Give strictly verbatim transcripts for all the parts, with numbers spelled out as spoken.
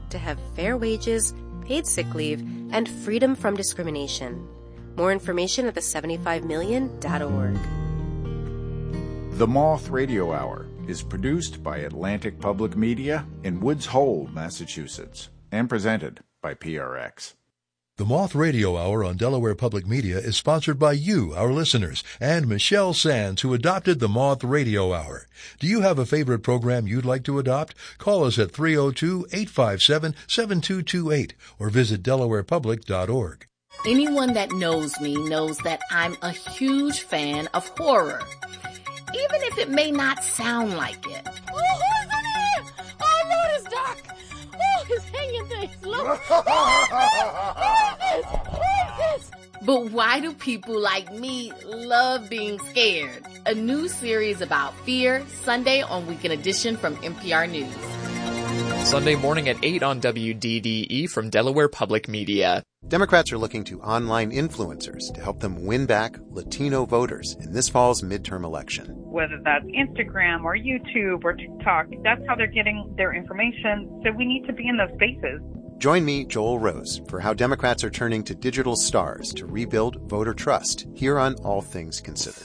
to have fair wages, paid sick leave, and freedom from discrimination. More information at the seventy-five million dot org. The Moth Radio Hour is produced by Atlantic Public Media in Woods Hole, Massachusetts, and presented by P R X. The Moth Radio Hour on Delaware Public Media is sponsored by you, our listeners, and Michelle Sands, who adopted the Moth Radio Hour. Do you have a favorite program you'd like to adopt? Call us at three oh two, eight five seven, seven two two eight or visit delaware public dot org. Anyone that knows me knows that I'm a huge fan of horror, even if it may not sound like it. Oh, who's in here? Oh, no, it's dark. Oh, it's hanging things. Look. Who is this? Who is this? But why do people like me love being scared? A new series about fear, Sunday on Weekend Edition from N P R News. Sunday morning at eight on W D D E from Delaware Public Media. Democrats are looking to online influencers to help them win back Latino voters in this fall's midterm election. Whether that's Instagram or YouTube or TikTok, that's how they're getting their information. So we need to be in those spaces. Join me, Joel Rose, for how Democrats are turning to digital stars to rebuild voter trust here on All Things Considered.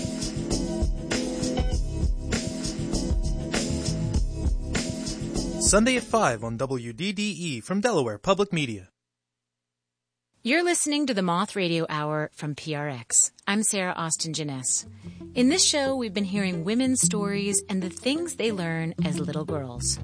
Sunday at five on W D D E from Delaware Public Media. You're listening to the Moth Radio Hour from P R X. I'm Sarah Austin Jeunesse. In this show, we've been hearing women's stories and the things they learn as little girls.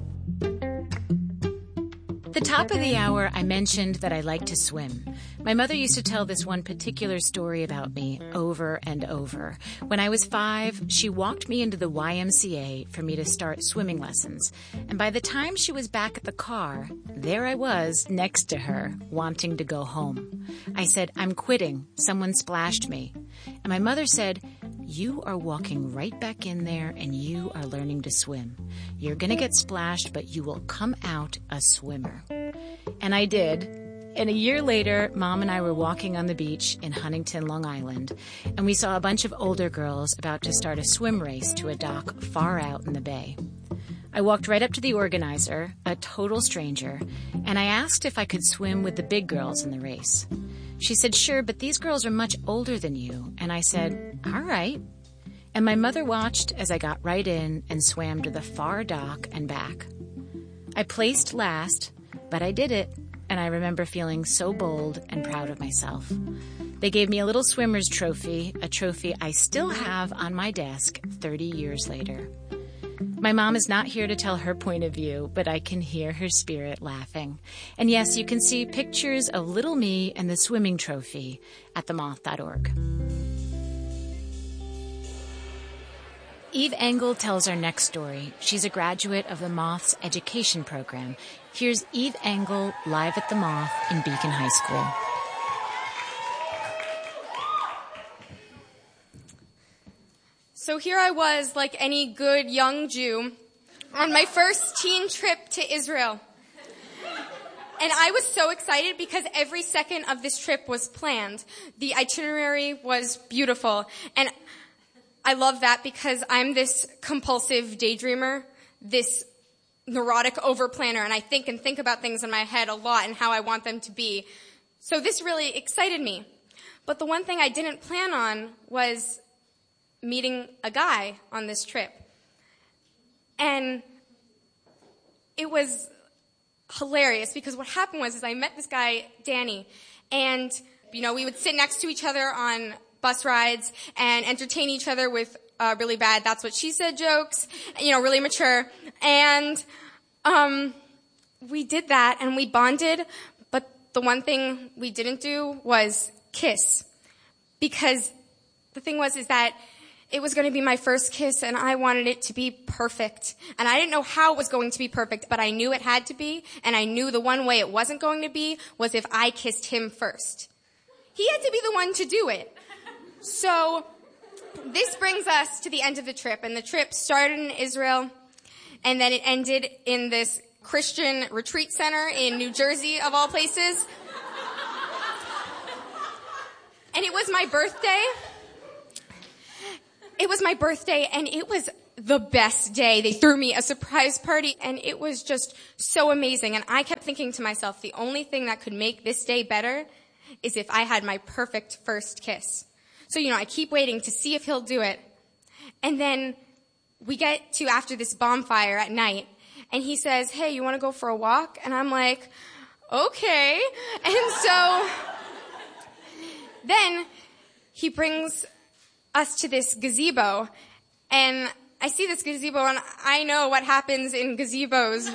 At the top of the hour, I mentioned that I like to swim. My mother used to tell this one particular story about me over and over. When I was five, she walked me into the Y M C A for me to start swimming lessons. And by the time she was back at the car, there I was next to her, wanting to go home. I said, "I'm quitting. Someone splashed me." And my mother said, "You are walking right back in there and you are learning to swim. You're going to get splashed, but you will come out a swimmer." And I did. And a year later, Mom and I were walking on the beach in Huntington, Long Island, and we saw a bunch of older girls about to start a swim race to a dock far out in the bay. I walked right up to the organizer, a total stranger, and I asked if I could swim with the big girls in the race. She said, "Sure, but these girls are much older than you." And I said, "All right." And my mother watched as I got right in and swam to the far dock and back. I placed last, but I did it, and I remember feeling so bold and proud of myself. They gave me a little swimmer's trophy, a trophy I still have on my desk thirty years later. My mom is not here to tell her point of view, but I can hear her spirit laughing. And yes, you can see pictures of little me and the swimming trophy at the moth dot org. Eve Engel tells our next story. She's a graduate of the Moth's education program. Here's Eve Engel live at the Moth in Beacon High School. So here I was, like any good young Jew, on my first teen trip to Israel. And I was so excited because every second of this trip was planned. The itinerary was beautiful. And I love that because I'm this compulsive daydreamer, this neurotic overplanner, and I think and think about things in my head a lot and how I want them to be. So this really excited me. But the one thing I didn't plan on was meeting a guy on this trip. And it was hilarious because what happened was is I met this guy, Danny, and, you know, we would sit next to each other on bus rides and entertain each other with uh, really bad "that's what she said" jokes, you know, really mature. And um, we did that and we bonded, but the one thing we didn't do was kiss. Because the thing was is that it was going to be my first kiss and I wanted it to be perfect. And I didn't know how it was going to be perfect, but I knew it had to be. And I knew the one way it wasn't going to be was if I kissed him first. He had to be the one to do it. So this brings us to the end of the trip. And the trip started in Israel, and then it ended in this Christian retreat center in New Jersey, of all places. And it was my birthday. It was my birthday, and it was the best day. They threw me a surprise party, and it was just so amazing. And I kept thinking to myself, the only thing that could make this day better is if I had my perfect first kiss. So, you know, I keep waiting to see if he'll do it. And then we get to after this bonfire at night, and he says, hey, you want to go for a walk? And I'm like, okay. And so then he brings us to this gazebo, and I see this gazebo, and I know what happens in gazebos.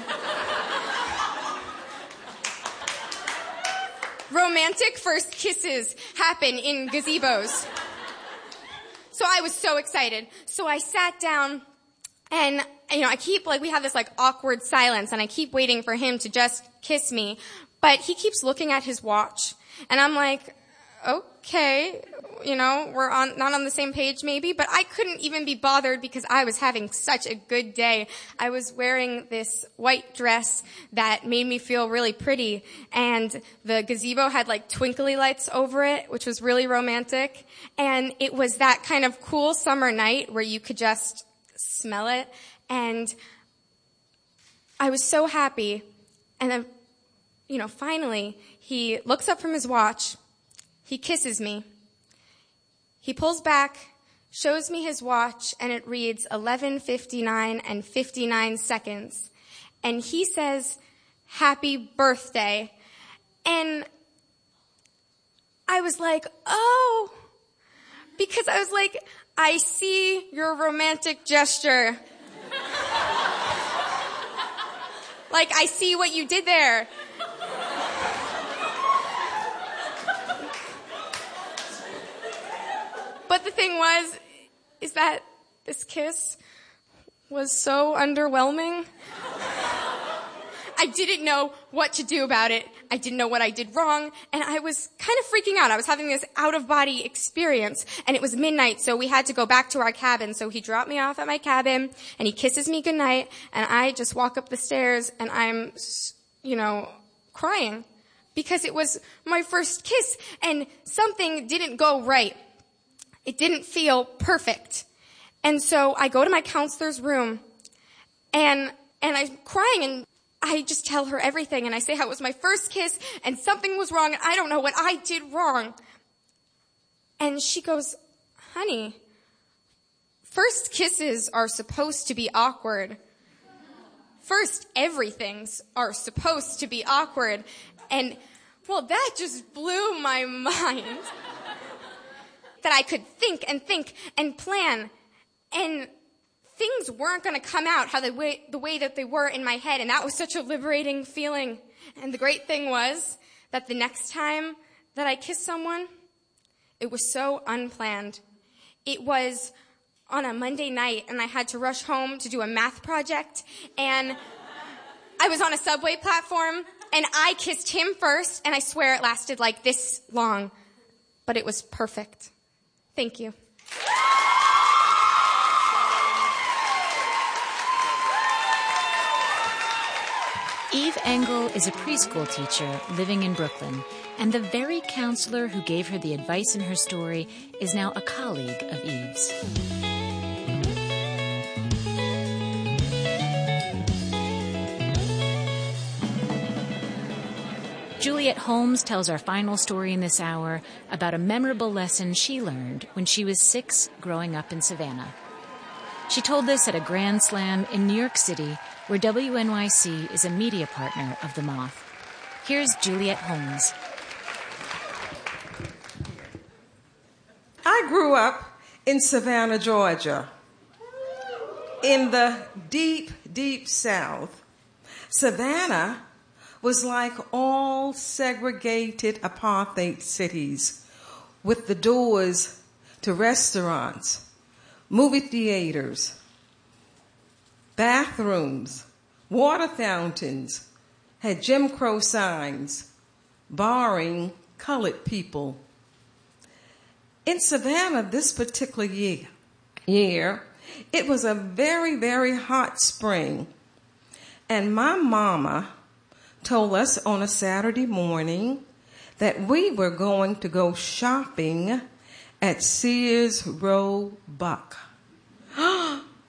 Romantic first kisses happen in gazebos. So I was so excited. So I sat down, and, you know, I keep, like, we have this, like, awkward silence, and I keep waiting for him to just kiss me. But he keeps looking at his watch, and I'm like, okay, you know, we're on not on the same page maybe, but I couldn't even be bothered because I was having such a good day. I was wearing this white dress that made me feel really pretty, and the gazebo had like twinkly lights over it, which was really romantic, and it was that kind of cool summer night where you could just smell it, and I was so happy. And then, you know, finally he looks up from his watch. He kisses me. He pulls back, shows me his watch, and it reads eleven fifty-nine and fifty-nine seconds. And he says, happy birthday. And I was like, oh, because I was like, I see your romantic gesture. Like, I see what you did there. But the thing was, is that this kiss was so underwhelming. I didn't know what to do about it. I didn't know what I did wrong, and I was kind of freaking out. I was having this out-of-body experience, and it was midnight, so we had to go back to our cabin. So he dropped me off at my cabin, and he kisses me goodnight, and I just walk up the stairs, and I'm, you know, crying because it was my first kiss, and something didn't go right. It didn't feel perfect. And so I go to my counselor's room, and and I'm crying, and I just tell her everything, and I say how it was my first kiss, and something was wrong, and I don't know what I did wrong. And she goes, honey, first kisses are supposed to be awkward. First everythings are supposed to be awkward. And, well, that just blew my mind. That I could think and think and plan, and things weren't going to come out how they way, the way that they were in my head, and that was such a liberating feeling. And the great thing was that the next time that I kissed someone, it was so unplanned. It was on a Monday night, and I had to rush home to do a math project, and I was on a subway platform, and I kissed him first, and I swear it lasted like this long, but it was perfect. Thank you. Eve Engel is a preschool teacher living in Brooklyn, and the very counselor who gave her the advice in her story is now a colleague of Eve's. Juliet Holmes tells our final story in this hour about a memorable lesson she learned when she was six growing up in Savannah. She told this at a Grand Slam in New York City, where W N Y C is a media partner of The Moth. Here's Juliet Holmes. I grew up in Savannah, Georgia, in the deep, deep South. Savannah was like all segregated apartheid cities, with the doors to restaurants, movie theaters, bathrooms, water fountains, had Jim Crow signs barring colored people. In Savannah this particular year, year, it was a very, very hot spring, and my mama told us on a Saturday morning that we were going to go shopping at Sears Roebuck.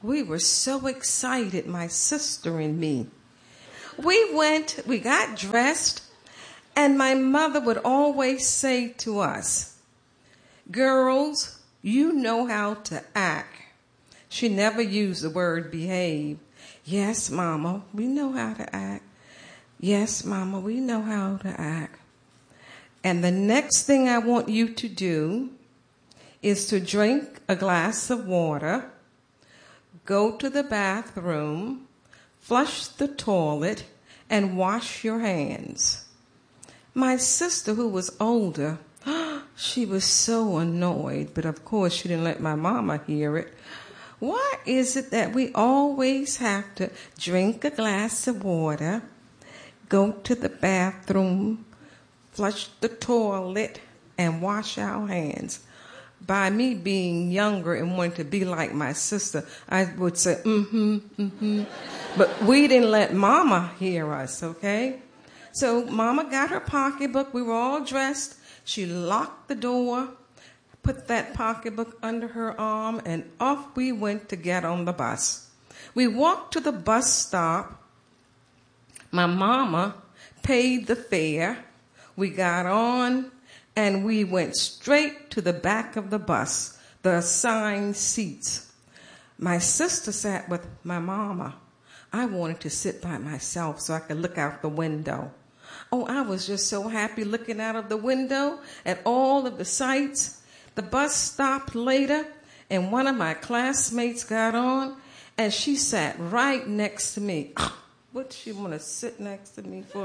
we were so excited, my sister and me. We went, we got dressed, and my mother would always say to us, girls, you know how to act. She never used the word behave. Yes, Mama, we know how to act. Yes, Mama, we know how to act. And the next thing I want you to do is to drink a glass of water, go to the bathroom, flush the toilet, and wash your hands. My sister, who was older, she was so annoyed, but of course she didn't let my mama hear it. Why is it that we always have to drink a glass of water, go to the bathroom, flush the toilet, and wash our hands? By me being younger and wanting to be like my sister, I would say, mm-hmm, mm-hmm. But we didn't let Mama hear us, okay? So Mama got her pocketbook. We were all dressed. She locked the door, put that pocketbook under her arm, and off we went to get on the bus. We walked to the bus stop. My mama paid the fare. We got on, and we went straight to the back of the bus, the assigned seats. My sister sat with my mama. I wanted to sit by myself so I could look out the window. Oh, I was just so happy looking out of the window at all of the sights. The bus stopped later, and one of my classmates got on, and she sat right next to me. What does she want to sit next to me for?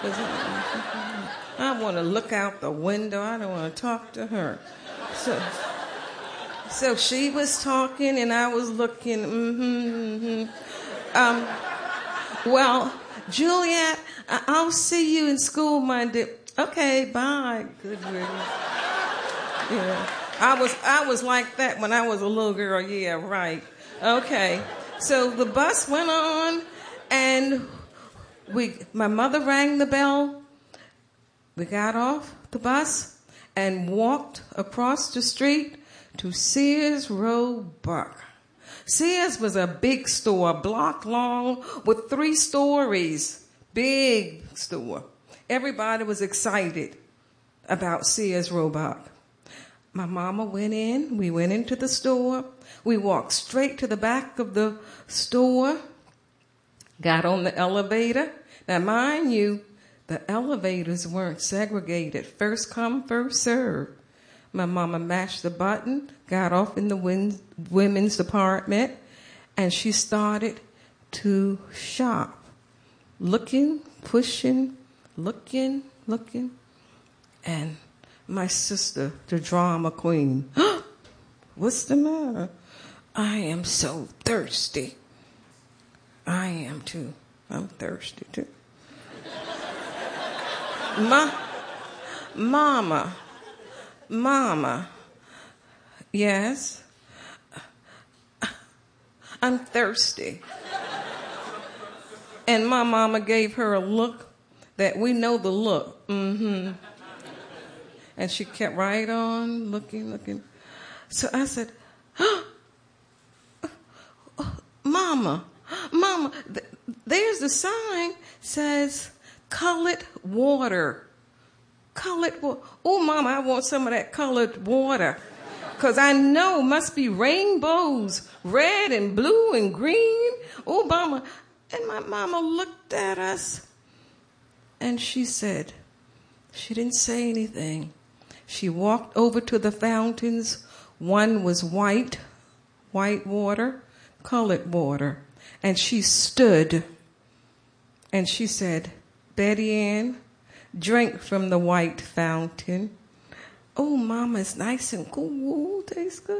I want to look out the window. I don't want to talk to her. So, so she was talking, and I was looking. Mm-hmm, mm-hmm. Um, well, Juliet, I- I'll see you in school Monday. Okay, bye. Good riddance. Yeah, I was I was like that when I was a little girl. Yeah, right. Okay. So the bus went on, and we my mother rang the bell. We got off the bus and walked across the street to Sears Roebuck. Sears was a big store, a block long with three stories. Big store. Everybody was excited about Sears Roebuck. My mama went in. We went into the store. We walked straight to the back of the store, got on the elevator. Now, mind you, the elevators weren't segregated. First come, first serve. My mama mashed the button, got off in the win- women's department, and she started to shop. Looking, pushing, looking, looking. And my sister, the drama queen, what's the matter? I am so thirsty. I am too. I'm thirsty too. Ma, mama, mama, yes, I'm thirsty. And my mama gave her a look that we know the look. Mm-hmm. And she kept right on looking, looking. So I said, oh, oh, Mama, Mama, th- there's the sign says colored water. Colored water. Oh, Mama, I want some of that colored water. Because I know must be rainbows, red and blue and green. Oh, Mama. And my mama looked at us and she said, she didn't say anything. She walked over to the fountains. One was white, white water, colored water. And she stood and she said, Betty Ann, drink from the white fountain. Oh, Mama, it's nice and cool. Tastes good.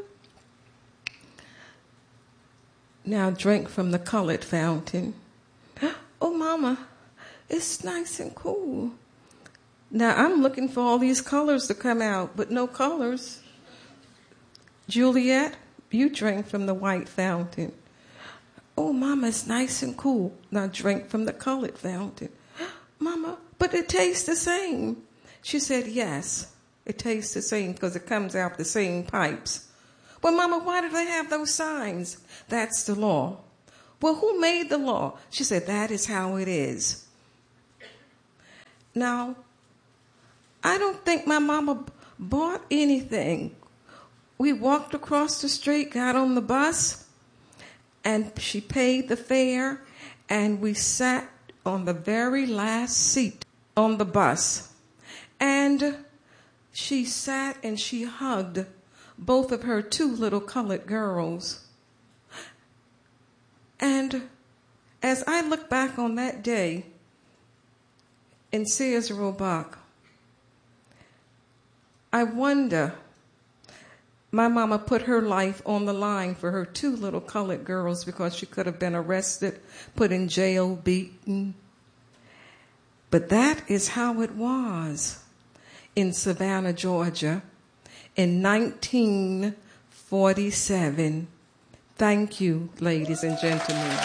Now drink from the colored fountain. Oh, Mama, it's nice and cool. Now I'm looking for all these colors to come out, but no colors. Juliet, you drink from the white fountain. Oh, Mama, it's nice and cool. Now drink from the colored fountain. Mama, but it tastes the same. She said, yes, it tastes the same because it comes out the same pipes. Well, Mama, why do they have those signs? That's the law. Well, who made the law? She said, that is how it is. Now, I don't think my mama bought anything. We walked across the street, got on the bus, and she paid the fare, and we sat on the very last seat on the bus. And she sat and she hugged both of her two little colored girls. And as I look back on that day in Sears Roebuck, I wonder, my mama put her life on the line for her two little colored girls because she could have been arrested, put in jail, beaten. But that is how it was in Savannah, Georgia in nineteen forty-seven. Thank you, ladies and gentlemen.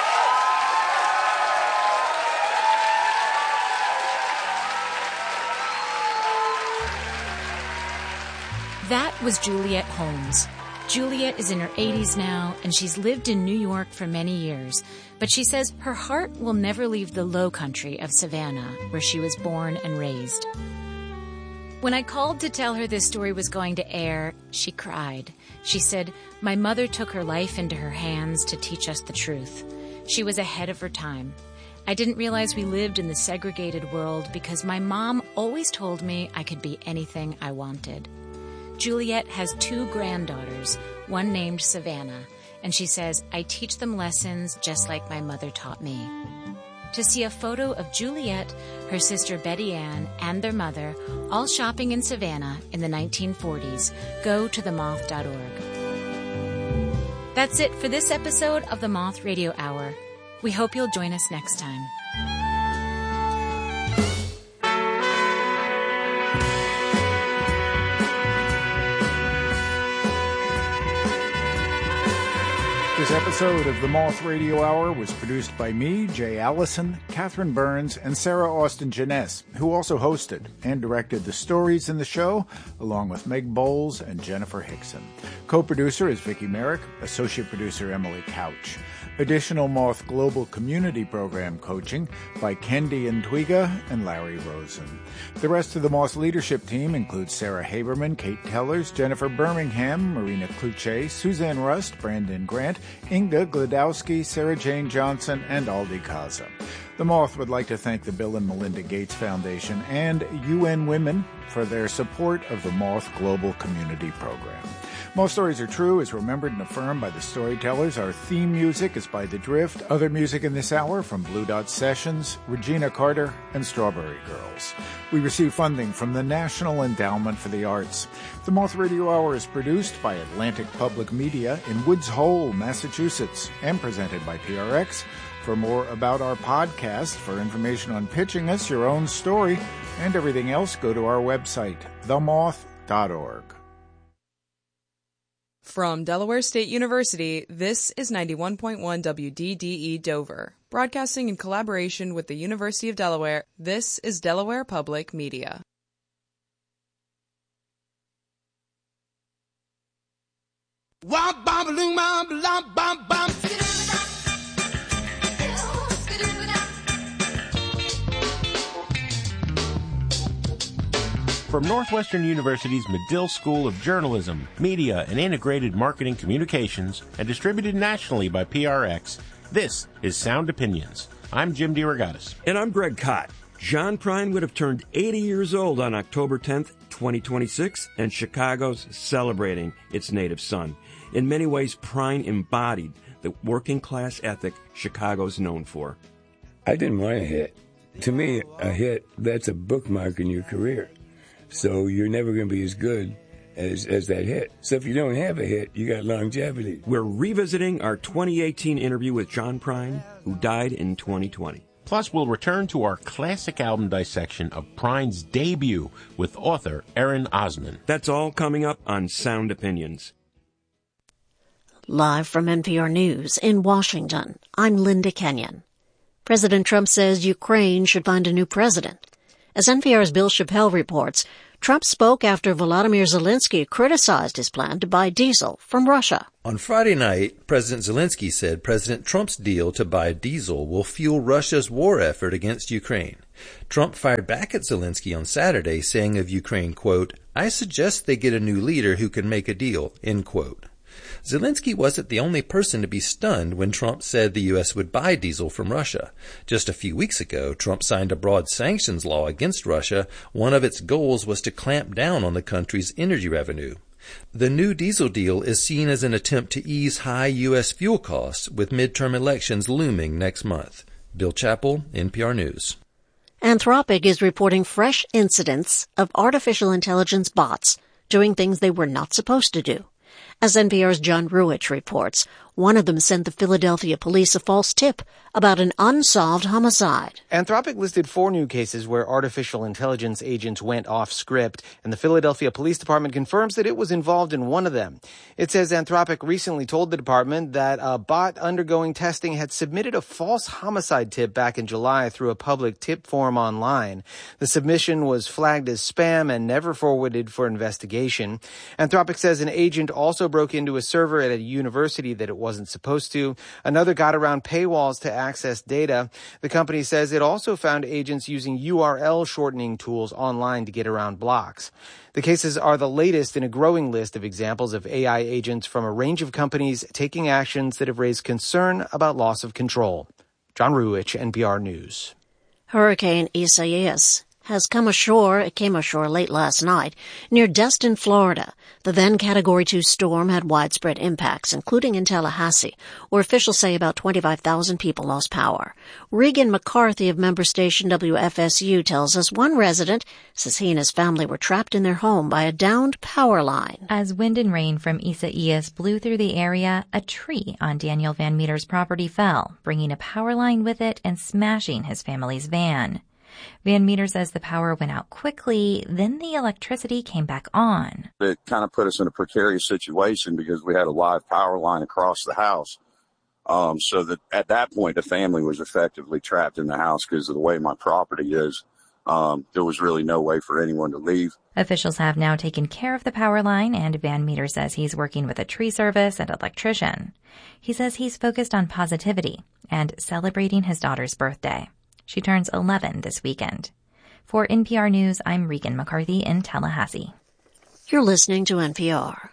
That was Juliet Holmes. Juliet is in her eighties now, and she's lived in New York for many years. But she says her heart will never leave the low country of Savannah, where she was born and raised. When I called to tell her this story was going to air, she cried. She said, "My mother took her life into her hands to teach us the truth. She was ahead of her time. I didn't realize we lived in the segregated world because my mom always told me I could be anything I wanted." Juliet has two granddaughters, one named Savannah, and she says, "I teach them lessons just like my mother taught me." To see a photo of Juliet, her sister Betty Ann, and their mother, all shopping in Savannah in the nineteen forties, go to the moth dot org. That's it for this episode of the Moth Radio Hour. We hope you'll join us next time. This episode of the Moth Radio Hour was produced by me, Jay Allison, Catherine Burns, and Sarah Austin Jeunesse, who also hosted and directed the stories in the show, along with Meg Bowles and Jennifer Hickson. Co-producer is Vicki Merrick, associate producer Emily Couch. Additional Moth Global Community Program coaching by Kendi Ntwiga and Larry Rosen. The rest of the Moth leadership team includes Sarah Haberman, Kate Tellers, Jennifer Birmingham, Marina Kluche, Suzanne Rust, Brandon Grant, Inga Glodowski, Sarah Jane Johnson, and Aldi Kaza. The Moth would like to thank the Bill and Melinda Gates Foundation and U N Women for their support of the Moth Global Community Program. Most Stories Are True is remembered and affirmed by the storytellers. Our theme music is by The Drift. Other music in this hour from Blue Dot Sessions, Regina Carter, and Strawberry Girls. We receive funding from the National Endowment for the Arts. The Moth Radio Hour is produced by Atlantic Public Media in Woods Hole, Massachusetts, and presented by P R X. For more about our podcast, for information on pitching us your own story, and everything else, go to our website, the moth dot org. From Delaware State University, this is ninety-one point one W D D E Dover. Broadcasting in collaboration with the University of Delaware, this is Delaware Public Media. From Northwestern University's Medill School of Journalism, Media, and Integrated Marketing Communications, and distributed nationally by P R X, this is Sound Opinions. I'm Jim DeRogatis. And I'm Greg Kot. John Prine would have turned eighty years old on October tenth, twenty twenty-six, and Chicago's celebrating its native son. In many ways, Prine embodied the working-class ethic Chicago's known for. I didn't want a hit. To me, a hit, that's a bookmark in your career. So you're never going to be as good as, as that hit. So if you don't have a hit, you got longevity. We're revisiting our twenty eighteen interview with John Prine, who died in twenty twenty. Plus, we'll return to our classic album dissection of Prine's debut with author Erin Osman. That's all coming up on Sound Opinions. Live from N P R News in Washington, I'm Linda Kenyon. President Trump says Ukraine should find a new president. As N P R's Bill Chappell reports, Trump spoke after Volodymyr Zelensky criticized his plan to buy diesel from Russia. On Friday night, President Zelensky said President Trump's deal to buy diesel will fuel Russia's war effort against Ukraine. Trump fired back at Zelensky on Saturday, saying of Ukraine, quote, "I suggest they get a new leader who can make a deal," end quote. Zelensky wasn't the only person to be stunned when Trump said the U S would buy diesel from Russia. Just a few weeks ago, Trump signed a broad sanctions law against Russia. One of its goals was to clamp down on the country's energy revenue. The new diesel deal is seen as an attempt to ease high U S fuel costs, with midterm elections looming next month. Bill Chappell, N P R News. Anthropic is reporting fresh incidents of artificial intelligence bots doing things they were not supposed to do. As N P R's John Ruich reports, one of them sent the Philadelphia police a false tip about an unsolved homicide. Anthropic listed four new cases where artificial intelligence agents went off script, and the Philadelphia Police Department confirms that it was involved in one of them. It says Anthropic recently told the department that a bot undergoing testing had submitted a false homicide tip back in July through a public tip form online. The submission was flagged as spam and never forwarded for investigation. Anthropic says an agent also broke into a server at a university that it wasn't supposed to. Another got around paywalls to access data. The company says it also found agents using U R L shortening tools online to get around blocks. The cases are the latest in a growing list of examples of A I agents from a range of companies taking actions that have raised concern about loss of control. John Ruich, N P R News. Hurricane Isaias has come ashore, it came ashore late last night, near Destin, Florida. The then Category two storm had widespread impacts, including in Tallahassee, where officials say about twenty-five thousand people lost power. Regan McCarthy of member station W F S U tells us one resident says he and his family were trapped in their home by a downed power line. As wind and rain from Isaias blew through the area, a tree on Daniel Van Meter's property fell, bringing a power line with it and smashing his family's van. Van Meter says the power went out quickly, then the electricity came back on. It kind of put us in a precarious situation because we had a live power line across the house. Um, so that at that point, the family was effectively trapped in the house because of the way my property is. Um, there was really no way for anyone to leave. Officials have now taken care of the power line, and Van Meter says he's working with a tree service and electrician. He says he's focused on positivity and celebrating his daughter's birthday. She turns eleven this weekend. For N P R News, I'm Regan McCarthy in Tallahassee. You're listening to N P R.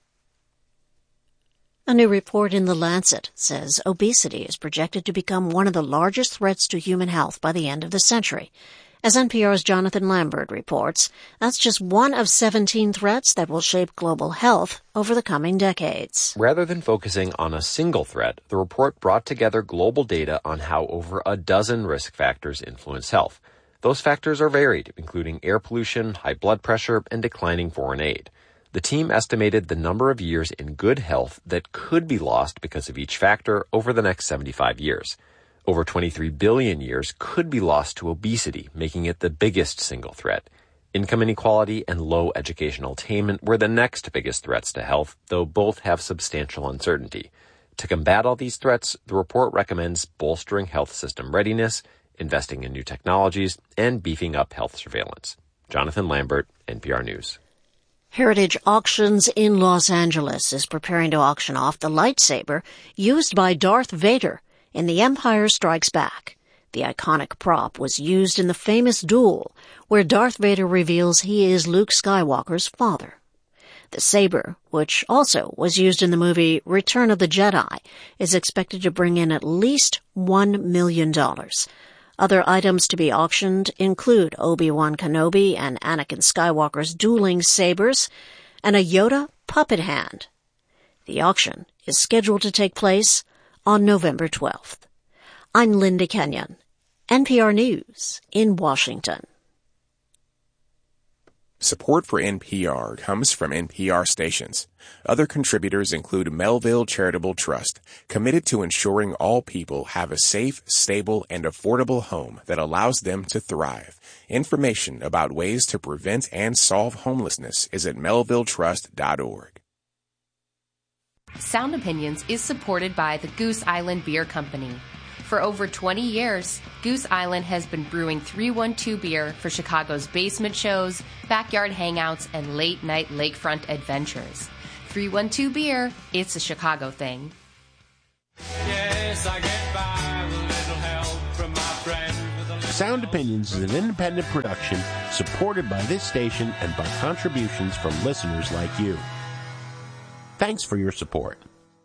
A new report in The Lancet says obesity is projected to become one of the largest threats to human health by the end of the century. As N P R's Jonathan Lambert reports, that's just one of seventeen threats that will shape global health over the coming decades. Rather than focusing on a single threat, the report brought together global data on how over a dozen risk factors influence health. Those factors are varied, including air pollution, high blood pressure, and declining foreign aid. The team estimated the number of years in good health that could be lost because of each factor over the next seventy-five years. Over twenty-three billion years could be lost to obesity, making it the biggest single threat. Income inequality and low educational attainment were the next biggest threats to health, though both have substantial uncertainty. To combat all these threats, the report recommends bolstering health system readiness, investing in new technologies, and beefing up health surveillance. Jonathan Lambert, N P R News. Heritage Auctions in Los Angeles is preparing to auction off the lightsaber used by Darth Vader in The Empire Strikes Back. The iconic prop was used in the famous duel where Darth Vader reveals he is Luke Skywalker's father. The saber, which also was used in the movie Return of the Jedi, is expected to bring in at least one million dollars. Other items to be auctioned include Obi-Wan Kenobi and Anakin Skywalker's dueling sabers and a Yoda puppet hand. The auction is scheduled to take place on November twelfth. I'm Linda Kenyon, N P R News in Washington. Support for N P R comes from N P R stations. Other contributors include Melville Charitable Trust, committed to ensuring all people have a safe, stable, and affordable home that allows them to thrive. Information about ways to prevent and solve homelessness is at melville trust dot org. Sound Opinions is supported by the Goose Island Beer Company. For over twenty years, Goose Island has been brewing three one two beer for Chicago's basement shows, backyard hangouts, and late-night lakefront adventures. three one two Beer, it's a Chicago thing. Yes, I get by with a little help from my friend. Sound Opinions is an independent production supported by this station and by contributions from listeners like you. Thanks for your support.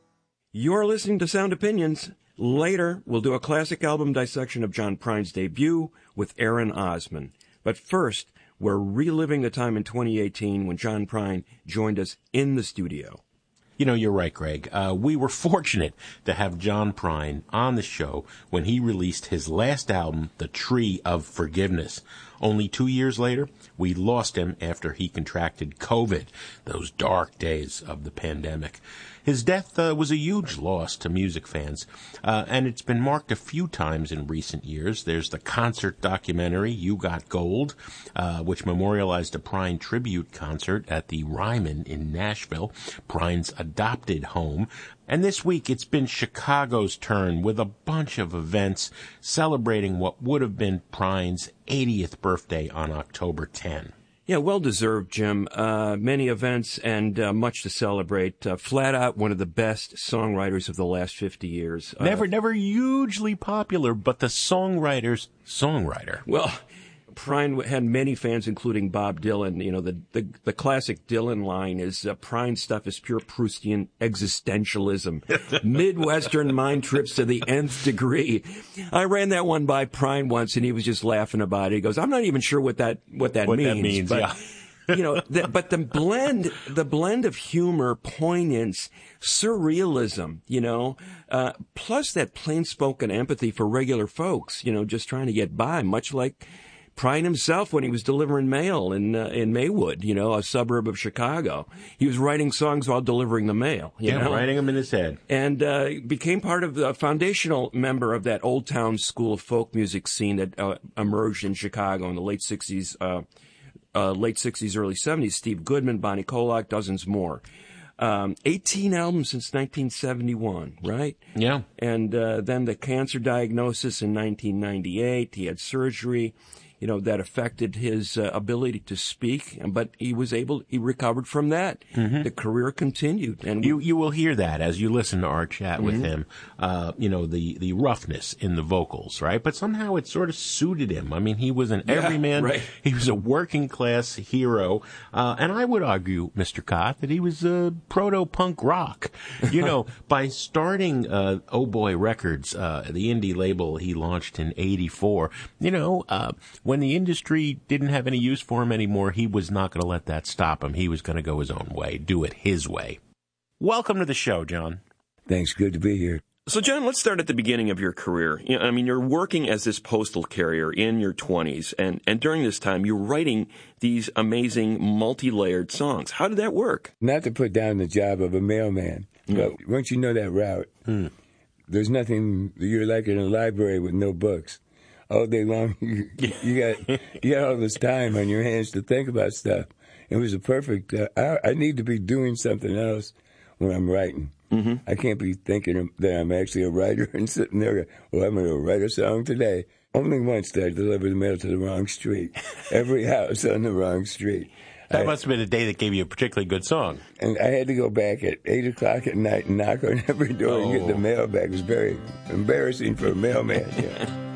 You're listening to Sound Opinions. Later, we'll do a classic album dissection of John Prine's debut with Aaron Osman. But first, we're reliving a time in twenty eighteen when John Prine joined us in the studio. You know, you're right, Greg. Uh, we were fortunate to have John Prine on the show when he released his last album, The Tree of Forgiveness. Only two years later, we lost him after he contracted COVID, those dark days of the pandemic. His death uh, was a huge loss to music fans, uh, and it's been marked a few times in recent years. There's the concert documentary, You Got Gold, uh, which memorialized a Prine tribute concert at the Ryman in Nashville, Prine's adopted home. And this week, it's been Chicago's turn with a bunch of events celebrating what would have been Prine's eightieth birthday on October tenth. Yeah, well-deserved, Jim. Uh, many events and uh, much to celebrate. Uh, flat out one of the best songwriters of the last fifty years. Uh, Never, never hugely popular, but the songwriter's songwriter. Well, Prine had many fans, including Bob Dylan. You know, the the, the classic Dylan line is, uh, Prine's stuff is pure Proustian existentialism. Midwestern mind trips to the nth degree. I ran that one by Prine once, and he was just laughing about it. He goes, I'm not even sure what that what that what means. That means but, yeah. you know, the, but the blend, the blend of humor, poignance, surrealism, you know, uh, plus that plain-spoken empathy for regular folks, you know, just trying to get by, much like Prine himself when he was delivering mail in uh, in Maywood, you know, a suburb of Chicago. He was writing songs while delivering the mail. You yeah, know? writing them in his head. And uh, became part of the foundational member of that Old Town school of folk music scene that uh, emerged in Chicago in the late sixties, uh, uh, late sixties, early seventies. Steve Goodman, Bonnie Kolak, dozens more. Um, eighteen albums since nineteen seventy-one, right? Yeah. And uh, then the cancer diagnosis in nineteen ninety-eight. He had surgery, you know, that affected his uh, ability to speak, but he was able, he recovered from that. Mm-hmm. The career continued. And you you will hear that as you listen to our chat mm-hmm. with him, uh, you know, the, the roughness in the vocals, right? But somehow it sort of suited him. I mean, he was an yeah, everyman. Right. He was a working class hero. Uh, and I would argue, Mister Cott, that he was a proto-punk rock. You know, by starting uh, Oh Boy Records, uh, the indie label he launched in eighty-four, you know, uh, when the industry didn't have any use for him anymore, he was not going to let that stop him. He was going to go his own way, do it his way. Welcome to the show, John. Thanks. Good to be here. So, John, let's start at the beginning of your career. You know, I mean, you're working as this postal carrier in your twenties, and, and during this time, you're writing these amazing multi-layered songs. How did that work? Not to put down the job of a mailman, mm. but once you know that route, mm. there's nothing, you're like in a library with no books. All day long, you, you got you got all this time on your hands to think about stuff. It was a perfect. Uh, I, I need to be doing something else when I'm writing. Mm-hmm. I can't be thinking that I'm actually a writer and sitting there. Well, I'm going to write a song today. Only once did I deliver the mail to the wrong street. Every house on the wrong street. That I, must have been a day that gave you a particularly good song. And I had to go back at eight o'clock at night and knock on every door oh. and get the mail back. It was very embarrassing for a mailman. Yeah.